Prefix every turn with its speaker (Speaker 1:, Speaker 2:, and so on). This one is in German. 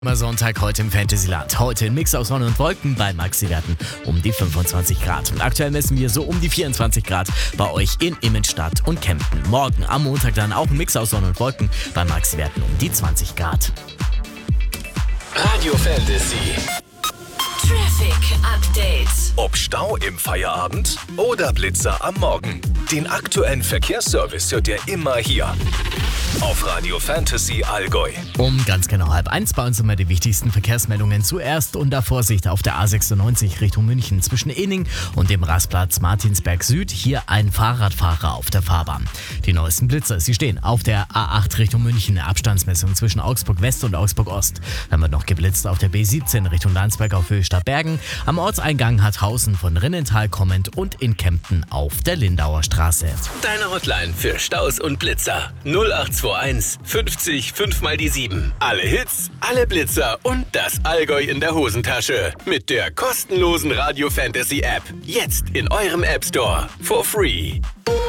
Speaker 1: Immer Sonntag heute im Fantasyland. Heute ein Mix aus Sonne und Wolken bei Maxi-Werten um die 25 Grad. Aktuell messen wir so um die 24 Grad bei euch in Immenstadt und Kempten. Morgen am Montag dann auch ein Mix aus Sonne und Wolken bei Maxi-Werten um die 20 Grad.
Speaker 2: Radio Fantasy.
Speaker 3: Traffic Update.
Speaker 2: Ob Stau im Feierabend oder Blitzer am Morgen. Den aktuellen Verkehrsservice hört ihr immer hier. Auf Radio Fantasy Allgäu.
Speaker 1: Um ganz genau 12:30 bei uns immer die wichtigsten Verkehrsmeldungen. Zuerst unter Vorsicht auf der A96 Richtung München zwischen Inning und dem Rastplatz Martinsberg Süd. Hier ein Fahrradfahrer auf der Fahrbahn. Die neuesten Blitzer, sie stehen auf der A8 Richtung München. Eine Abstandsmessung zwischen Augsburg West und Augsburg Ost. Dann wird noch geblitzt auf der B17 Richtung Landsberg auf Höhe Stadtbergen. Am Ortseingang Harthausen von Rinnental kommend und in Kempten auf der Lindauer Straße.
Speaker 2: Deine Hotline für Staus und Blitzer. 0821 50 5 mal die 7. Alle Hits, alle Blitzer und das Allgäu in der Hosentasche. Mit der kostenlosen Radio Fantasy App. Jetzt in eurem App Store. For free.